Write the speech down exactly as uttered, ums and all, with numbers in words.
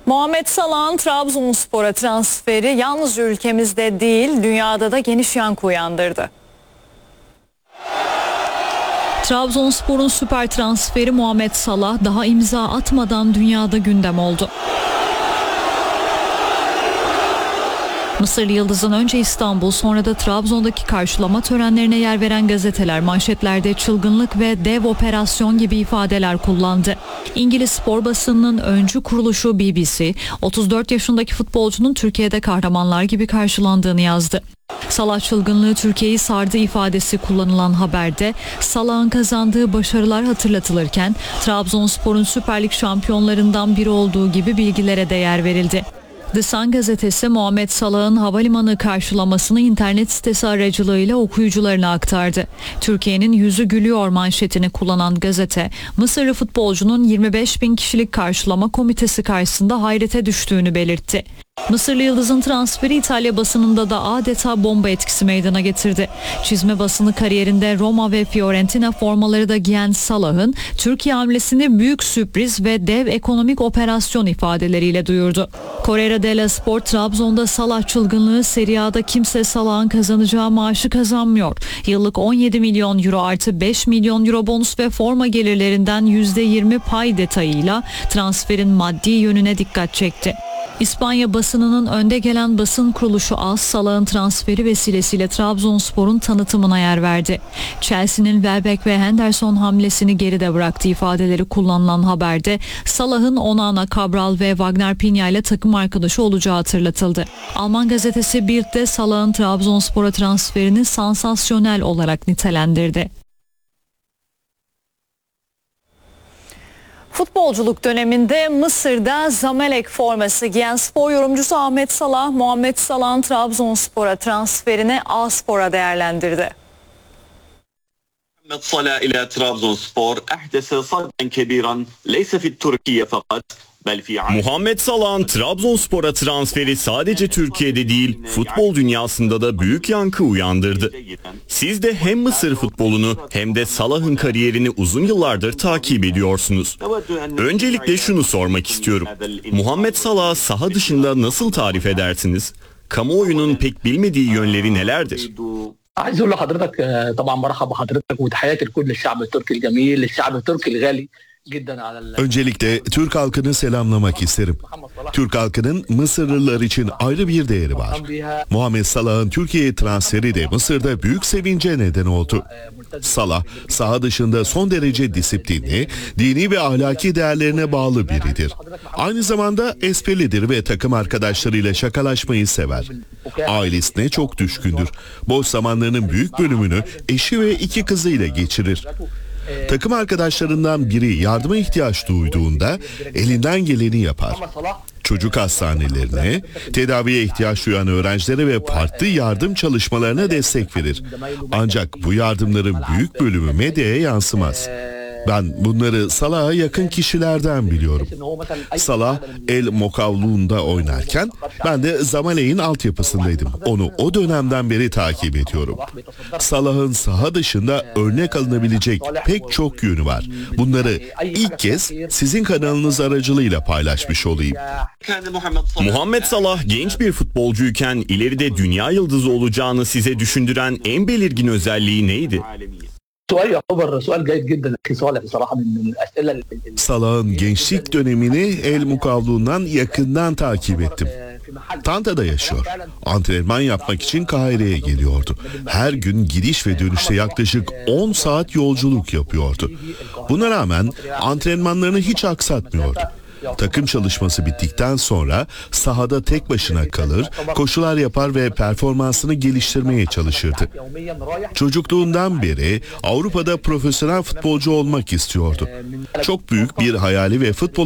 Muhammed Salah'ın Trabzonspor'a transferi yalnızca ülkemizde değil, dünyada da geniş yankı uyandırdı. Trabzonspor'un süper transferi Muhammed Salah daha imza atmadan dünyada gündem oldu. Mısırlı yıldızın önce İstanbul, sonra da Trabzon'daki karşılama törenlerine yer veren gazeteler manşetlerde çılgınlık ve dev operasyon gibi ifadeler kullandı. İngiliz spor basınının öncü kuruluşu B B C, otuz dört yaşındaki futbolcunun Türkiye'de kahramanlar gibi karşılandığını yazdı. Salah çılgınlığı Türkiye'yi sardı ifadesi kullanılan haberde Salah'ın kazandığı başarılar hatırlatılırken Trabzonspor'un Süper Lig şampiyonlarından biri olduğu gibi bilgilere de yer verildi. The Sun gazetesi Muhammed Salah'ın havalimanı karşılamasını internet sitesi aracılığıyla okuyucularına aktardı. Türkiye'nin yüzü gülüyor manşetini kullanan gazete, Mısırlı futbolcunun yirmi beş bin kişilik karşılama komitesi karşısında hayrete düştüğünü belirtti. Mısırlı yıldızın transferi İtalya basınında da adeta bomba etkisi meydana getirdi. Çizme basını kariyerinde Roma ve Fiorentina formaları da giyen Salah'ın Türkiye hamlesini büyük sürpriz ve dev ekonomik operasyon ifadeleriyle duyurdu. Corriere dello Sport, Trabzon'da Salah çılgınlığı, Serie A'da kimse Salah'ın kazanacağı maaşı kazanmıyor. Yıllık on yedi milyon euro artı beş milyon euro bonus ve forma gelirlerinden yüzde yirmi pay detayıyla transferin maddi yönüne dikkat çekti. İspanya basınının önde gelen basın kuruluşu A S, Salah'ın transferi vesilesiyle Trabzonspor'un tanıtımına yer verdi. Chelsea'nin Welbeck ve Henderson hamlesini geride bıraktığı ifadeleri kullanılan haberde Salah'ın Onana, Cabral ve Wagner Piña ile takım arkadaşı olacağı hatırlatıldı. Alman gazetesi Bild de Salah'ın Trabzonspor'a transferini sansasyonel olarak nitelendirdi. Futbolculuk döneminde Mısır'da Zamalek forması giyen spor yorumcusu Ahmet Salah, Muhammed Salah'ın Trabzonspor'a transferini A-Spor'a değerlendirdi. Muhammed Salah ile Trabzonspor ahdese sadden kebiran leyse fi Türkiye fakat Muhammed Salah'ın Trabzonspor'a transferi sadece Türkiye'de değil, futbol dünyasında da büyük yankı uyandırdı. Siz de hem Mısır futbolunu hem de Salah'ın kariyerini uzun yıllardır takip ediyorsunuz. Öncelikle şunu sormak istiyorum. Muhammed Salah'ı saha dışında nasıl tarif edersiniz? Kamuoyunun pek bilmediği yönleri nelerdir? عايز اقول لحضرتك طبعا مرحبا بحضرتك وتحياتي لكل الشعب التركي الجميل الشعب التركي الغالي. Öncelikle Türk halkını selamlamak isterim. Türk halkının Mısırlılar için ayrı bir değeri var. Muhammed Salah'ın Türkiye'ye transferi de Mısır'da büyük sevince neden oldu. Salah, saha dışında son derece disiplinli, dini ve ahlaki değerlerine bağlı biridir. Aynı zamanda esprilidir ve takım arkadaşlarıyla şakalaşmayı sever. Ailesine çok düşkündür. Boş zamanlarının büyük bölümünü eşi ve iki kızıyla geçirir. Takım arkadaşlarından biri yardıma ihtiyaç duyduğunda elinden geleni yapar. Çocuk hastanelerine, tedaviye ihtiyaç duyan öğrencilere ve farklı yardım çalışmalarına destek verir. Ancak bu yardımların büyük bölümü medyaya yansımaz. Ben bunları Salah'a yakın kişilerden biliyorum. Salah El Mokavlu'nda oynarken ben de Zamalek'in altyapısındaydım. Onu o dönemden beri takip ediyorum. Salah'ın saha dışında örnek alınabilecek pek çok yönü var. Bunları ilk kez sizin kanalınız aracılığıyla paylaşmış olayım. Muhammed Salah genç bir futbolcuyken ileride dünya yıldızı olacağını size düşündüren en belirgin özelliği neydi? Salah'ın gençlik dönemini El Mukavlu'ndan yakından takip ettim. Tanta'da yaşıyor. Antrenman yapmak için Kahire'ye geliyordu. Her gün gidiş ve dönüşte yaklaşık on saat yolculuk yapıyordu. Buna rağmen antrenmanlarını hiç aksatmıyordu. Takım çalışması bittikten sonra sahada tek başına kalır, koşular yapar ve performansını geliştirmeye çalışırdı. Çocukluğundan beri Avrupa'da profesyonel futbolcu olmak istiyordu. Çok büyük bir hayali ve futbol